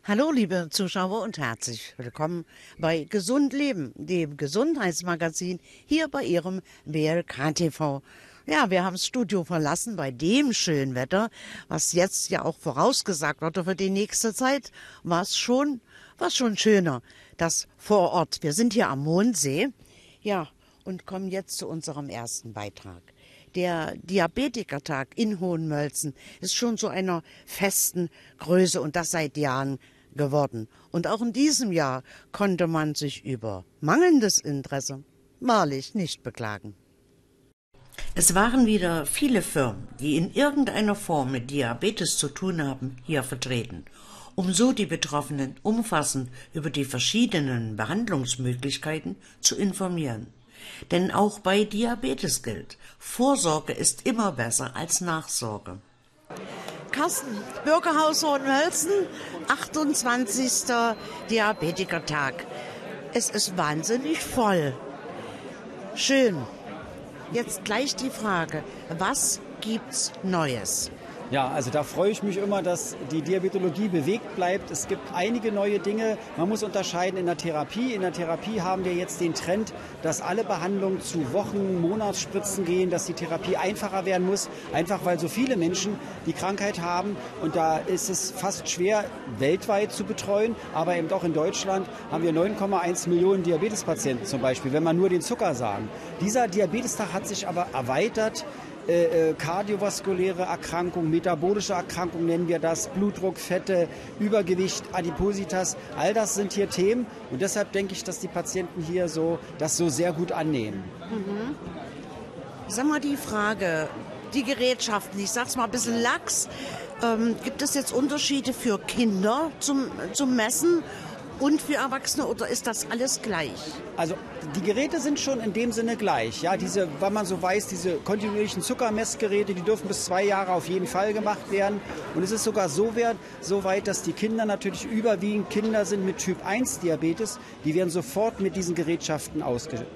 Hallo, liebe Zuschauer und herzlich willkommen bei Gesund Leben, dem Gesundheitsmagazin hier bei Ihrem BLK TV. Ja, wir haben das Studio verlassen bei dem schönen Wetter, was jetzt ja auch vorausgesagt wurde für die nächste Zeit, war schon schöner, das vor Ort. Wir sind hier am Mondsee, ja, und kommen jetzt zu unserem ersten Beitrag. Der Diabetikertag in Hohenmölzen ist schon zu einer festen Größe und das seit Jahren geworden. Und auch in diesem Jahr konnte man sich über mangelndes Interesse wahrlich nicht beklagen. Es waren wieder viele Firmen, die in irgendeiner Form mit Diabetes zu tun haben, hier vertreten, um so die Betroffenen umfassend über die verschiedenen Behandlungsmöglichkeiten zu informieren. Denn auch bei Diabetes gilt, Vorsorge ist immer besser als Nachsorge. Carsten, Bürgerhaus Hohenmölzen, 28. Diabetikertag. Es ist wahnsinnig voll. Schön. Jetzt gleich die Frage, was gibt's Neues? Ja, also da freue ich mich immer, dass die Diabetologie bewegt bleibt. Es gibt einige neue Dinge. Man muss unterscheiden in der Therapie. In der Therapie haben wir jetzt den Trend, dass alle Behandlungen zu Wochen-, Monatsspritzen gehen, dass die Therapie einfacher werden muss, einfach weil so viele Menschen die Krankheit haben. Und da ist es fast schwer, weltweit zu betreuen. Aber eben auch in Deutschland haben wir 9,1 Millionen Diabetespatienten zum Beispiel, wenn man nur den Zucker sagen. Dieser Diabetestag hat sich aber erweitert. Kardiovaskuläre Erkrankungen, metabolische Erkrankungen nennen wir das, Blutdruck, Fette, Übergewicht, Adipositas, all das sind hier Themen und deshalb denke ich, dass die Patienten hier das so sehr gut annehmen. Mhm. Sag mal die Frage, die Gerätschaften, ich sag's mal ein bisschen lax, gibt es jetzt Unterschiede für Kinder zum Messen und für Erwachsene oder ist das alles gleich? Also die Geräte sind schon in dem Sinne gleich. Ja, weil man so weiß, diese kontinuierlichen Zuckermessgeräte, die dürfen bis 2 Jahre auf jeden Fall gemacht werden. Und es ist sogar so weit, dass die Kinder natürlich überwiegend Kinder sind mit Typ 1 Diabetes. Die werden sofort mit diesen Gerätschaften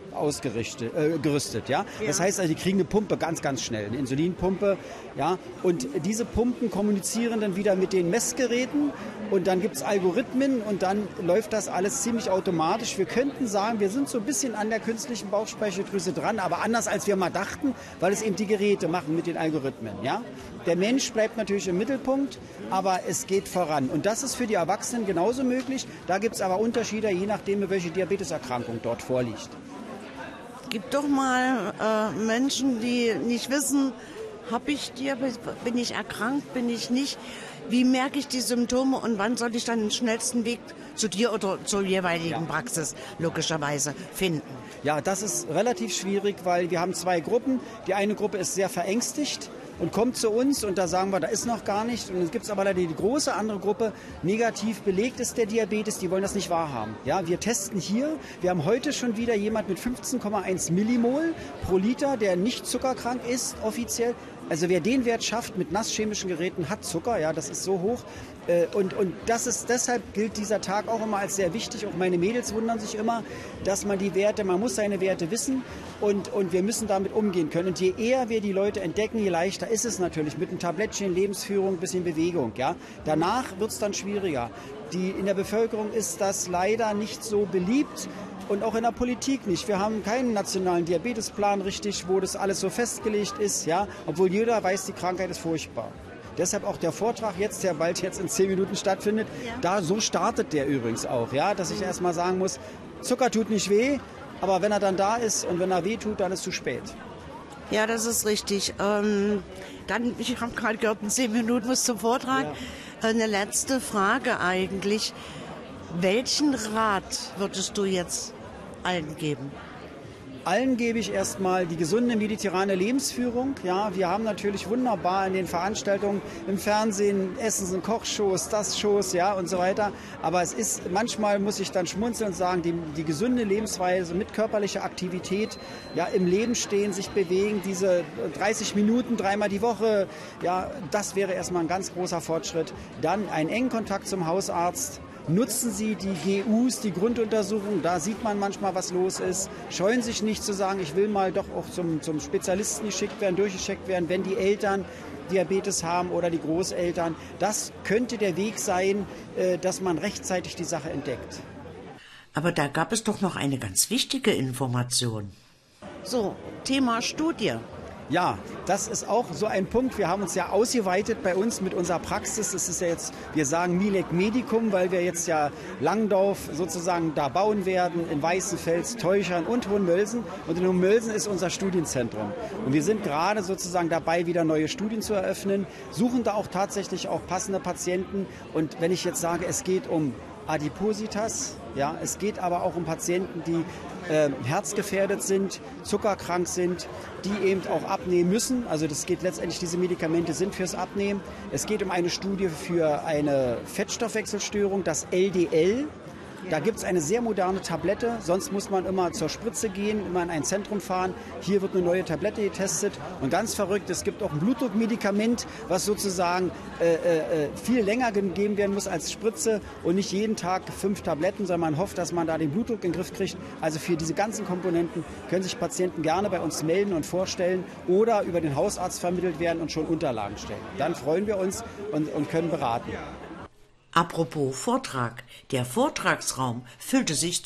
gerüstet. Ja? Das heißt also, die kriegen eine Pumpe ganz, ganz schnell, eine Insulinpumpe. Ja? Und diese Pumpen kommunizieren dann wieder mit den Messgeräten und dann gibt es Algorithmen und dann läuft das alles ziemlich automatisch. Wir könnten sagen, wir sind so ein bisschen an der künstlichen Bauchspeicheldrüse dran, aber anders als wir mal dachten, weil es eben die Geräte machen mit den Algorithmen. Ja? Der Mensch bleibt natürlich im Mittelpunkt, aber es geht voran. Und das ist für die Erwachsenen genauso möglich. Da gibt es aber Unterschiede, je nachdem, welche Diabeteserkrankung dort vorliegt. Gibt doch mal Menschen, die nicht wissen, habe ich Diabetes, bin ich erkrankt, bin ich nicht? Wie merke ich die Symptome und wann soll ich dann den schnellsten Weg zu dir oder zur jeweiligen Praxis logischerweise finden? Ja, das ist relativ schwierig, weil wir haben 2 Gruppen. Die eine Gruppe ist sehr verängstigt und kommt zu uns und da sagen wir, da ist noch gar nicht. Und es gibt aber leider die große andere Gruppe, negativ belegt ist der Diabetes, die wollen das nicht wahrhaben. Ja, wir testen hier, wir haben heute schon wieder jemand mit 15,1 Millimol pro Liter, der nicht zuckerkrank ist offiziell. Also wer den Wert schafft mit nasschemischen Geräten, hat Zucker, ja, das ist so hoch. Und deshalb gilt dieser Tag auch immer als sehr wichtig. Auch meine Mädels wundern sich immer, dass man man muss seine Werte wissen und wir müssen damit umgehen können. Und je eher wir die Leute entdecken, je leichter ist es natürlich mit einem Tablettchen, Lebensführung, ein bisschen Bewegung. Ja. Danach wird es dann schwieriger. In der Bevölkerung ist das leider nicht so beliebt. Und auch in der Politik nicht. Wir haben keinen nationalen Diabetesplan richtig, wo das alles so festgelegt ist, ja, obwohl jeder weiß, die Krankheit ist furchtbar. Deshalb auch der Vortrag jetzt, der bald jetzt in 10 Minuten stattfindet, so startet der übrigens auch, ja, dass ich erst mal sagen muss, Zucker tut nicht weh, aber wenn er dann da ist und wenn er weh tut, dann ist es zu spät. Ja, das ist richtig. Ich habe gerade gehört, in 10 Minuten muss zum Vortrag. Ja. Eine letzte Frage eigentlich. Welchen Rat würdest du jetzt allen geben? Allen gebe ich erstmal die gesunde mediterrane Lebensführung. Ja, wir haben natürlich wunderbar in den Veranstaltungen im Fernsehen Essens- und Kochshows, Shows, ja und so weiter. Aber manchmal muss ich dann schmunzeln und sagen, die gesunde Lebensweise mit körperlicher Aktivität, ja, im Leben stehen, sich bewegen, diese 30 Minuten 3-mal die Woche, ja, das wäre erstmal ein ganz großer Fortschritt. Dann einen engen Kontakt zum Hausarzt. nutzen Sie die GUs, die Grunduntersuchung, da sieht man manchmal, was los ist. Scheuen sich nicht zu sagen, ich will mal doch auch zum Spezialisten geschickt werden, durchgecheckt werden, wenn die Eltern Diabetes haben oder die Großeltern. Das könnte der Weg sein, dass man rechtzeitig die Sache entdeckt. Aber da gab es doch noch eine ganz wichtige Information. So, Thema Studie. Ja, das ist auch so ein Punkt. Wir haben uns ja ausgeweitet bei uns mit unserer Praxis. Das ist ja jetzt, wir sagen Milek Medicum, weil wir jetzt ja Langdorf sozusagen da bauen werden, in Weißenfels, Teuchern und Hohenmölsen. Und in Hohenmölsen ist unser Studienzentrum. Und wir sind gerade sozusagen dabei, wieder neue Studien zu eröffnen, suchen da auch tatsächlich auch passende Patienten. Und wenn ich jetzt sage, es geht um Adipositas, ja, es geht aber auch um Patienten, die herzgefährdet sind, zuckerkrank sind, die eben auch abnehmen müssen. Also das geht letztendlich, diese Medikamente sind fürs Abnehmen. Es geht um eine Studie für eine Fettstoffwechselstörung, das LDL. Da gibt es eine sehr moderne Tablette, sonst muss man immer zur Spritze gehen, immer in ein Zentrum fahren. Hier wird eine neue Tablette getestet und ganz verrückt, es gibt auch ein Blutdruckmedikament, was sozusagen viel länger gegeben werden muss als Spritze und nicht jeden Tag 5 Tabletten, sondern man hofft, dass man da den Blutdruck in den Griff kriegt. Also für diese ganzen Komponenten können sich Patienten gerne bei uns melden und vorstellen oder über den Hausarzt vermittelt werden und schon Unterlagen stellen. Dann freuen wir uns und können beraten. Apropos Vortrag, der Vortragsraum füllte sich